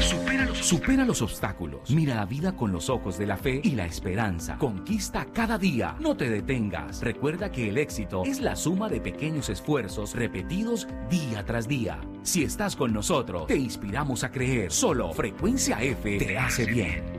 Supera los obstáculos. Mira la vida con los ojos de la fe y la esperanza. Conquista cada día. No te detengas. Recuerda que el éxito es la suma de pequeños esfuerzos repetidos día tras día. Si estás con nosotros, te inspiramos a creer. Solo Frecuencia F te hace bien.